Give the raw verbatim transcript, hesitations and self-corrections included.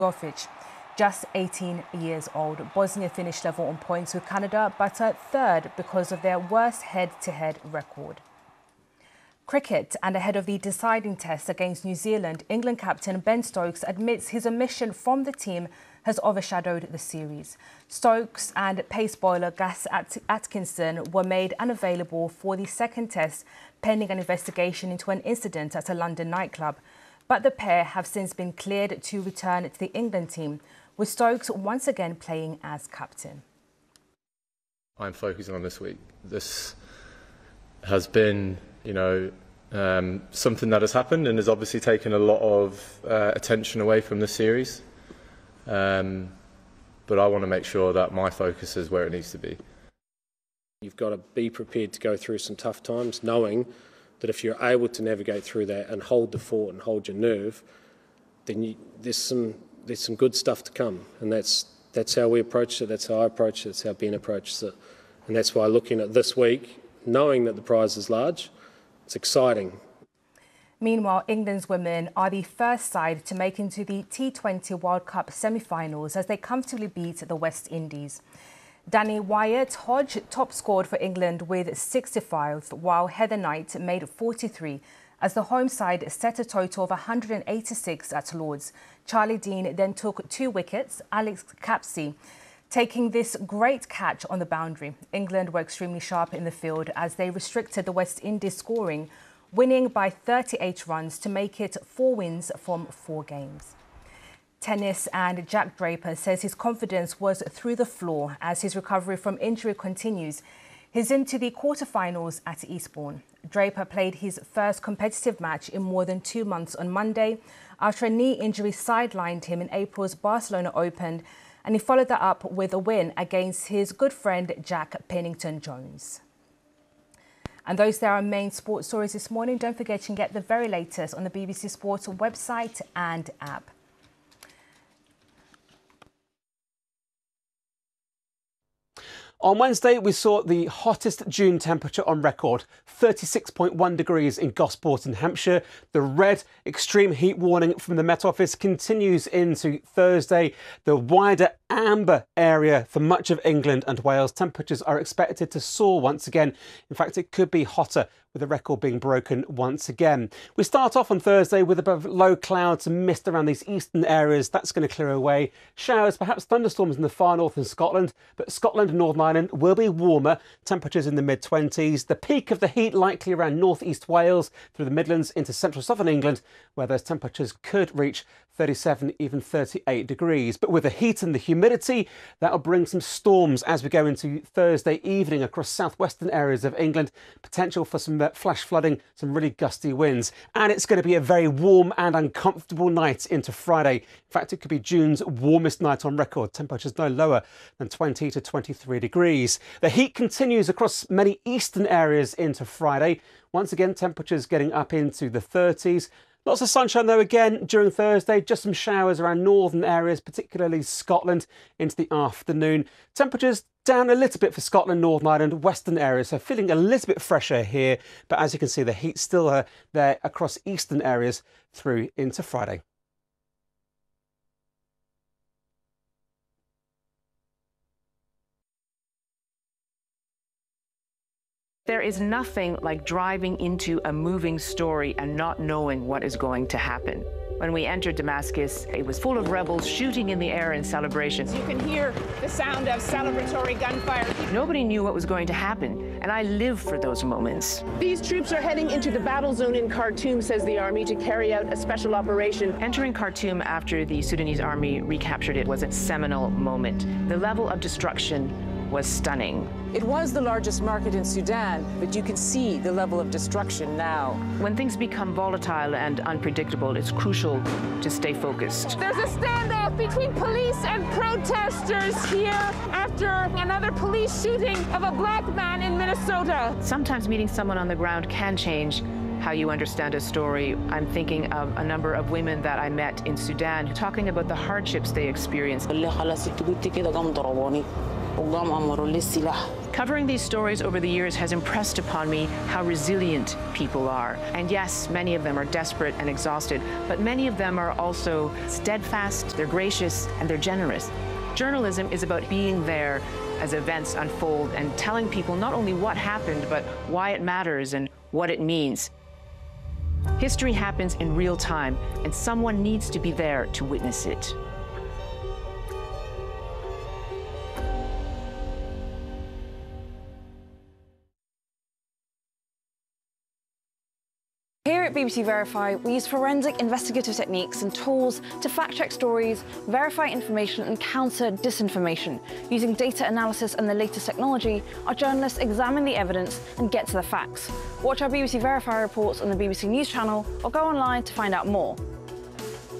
Gofic, just eighteen years old. Bosnia finished level on points with Canada, but are third because of their worst head-to-head record. Cricket, and ahead of the deciding test against New Zealand, England captain Ben Stokes admits his omission from the team has overshadowed the series. Stokes and pace bowler Gus Atkinson were made unavailable for the second test, pending an investigation into an incident at a London nightclub. But the pair have since been cleared to return to the England team, with Stokes once again playing as captain. I'm focusing on this week. This has been, you know, um, something that has happened and has obviously taken a lot of uh, attention away from the series. Um, but I want to make sure that my focus is where it needs to be. You've got to be prepared to go through some tough times, knowing that if you're able to navigate through that and hold the fort and hold your nerve, then you, there's some there's some good stuff to come, and that's that's how we approach it. That's how I approach it. That's how Ben approaches it, and that's why looking at this week, knowing that the prize is large, it's exciting. Meanwhile, England's women are the first side to make into the T twenty World Cup semi-finals as they comfortably beat the West Indies. Danny Wyatt-Hodge top scored for England with sixty-five, while Heather Knight made forty-three, as the home side set a total of one hundred eighty-six at Lord's. Charlie Dean then took two wickets, Alex Capsey taking this great catch on the boundary. England were extremely sharp in the field as they restricted the West Indies scoring, winning by thirty-eight runs to make it four wins from four games. Tennis, and Jack Draper says his confidence was through the floor as his recovery from injury continues. He's into the quarterfinals at Eastbourne. Draper played his first competitive match in more than two months on Monday after a knee injury sidelined him in April's Barcelona Open, and he followed that up with a win against his good friend Jack Pennington-Jones. And those there are main sports stories this morning. Don't forget you can get the very latest on the B B C Sports website and app. On Wednesday, we saw the hottest June temperature on record, thirty-six point one degrees in Gosport in Hampshire. The red extreme heat warning from the Met Office continues into Thursday. The wider amber area for much of England and Wales. Temperatures are expected to soar once again. In fact, it could be hotter, with the record being broken once again. We start off on Thursday with above low clouds and mist around these eastern areas. That's going to clear away. Showers, perhaps thunderstorms in the far north and Scotland, but Scotland and Northern Ireland will be warmer. Temperatures in the mid twenties. The peak of the heat likely around northeast Wales through the Midlands into central southern England, where those temperatures could reach thirty-seven, even thirty-eight degrees. But with the heat and the humidity, that'll bring some storms as we go into Thursday evening across southwestern areas of England. Potential for some flash flooding, some really gusty winds. And it's going to be a very warm and uncomfortable night into Friday. In fact, it could be June's warmest night on record. Temperatures no lower than twenty to twenty-three degrees. The heat continues across many eastern areas into Friday. Once again, temperatures getting up into the thirties. Lots of sunshine though again during Thursday, just some showers around northern areas, particularly Scotland into the afternoon. Temperatures down a little bit for Scotland, Northern Ireland, western areas, so feeling a little bit fresher here. But as you can see, the heat's still uh, there across eastern areas through into Friday. There is nothing like driving into a moving story and not knowing what is going to happen. When we entered Damascus, it was full of rebels shooting in the air in celebration. You can hear the sound of celebratory gunfire. Nobody knew what was going to happen, and I live for those moments. These troops are heading into the battle zone in Khartoum, says the army, to carry out a special operation. Entering Khartoum after the Sudanese army recaptured it was a seminal moment. The level of destruction was stunning. It was the largest market in Sudan, but you can see the level of destruction now. When things become volatile and unpredictable, it's crucial to stay focused. There's a standoff between police and protesters here after another police shooting of a black man in Minnesota. Sometimes meeting someone on the ground can change how you understand a story. I'm thinking of a number of women that I met in Sudan talking about the hardships they experienced. Covering these stories over the years has impressed upon me how resilient people are. And yes, many of them are desperate and exhausted, but many of them are also steadfast, they're gracious, and they're generous. Journalism is about being there as events unfold and telling people not only what happened, but why it matters and what it means. History happens in real time, and someone needs to be there to witness it. Here at B B C Verify, we use forensic investigative techniques and tools to fact-check stories, verify information and counter disinformation. Using data analysis and the latest technology, our journalists examine the evidence and get to the facts. Watch our B B C Verify reports on the B B C News channel or go online to find out more.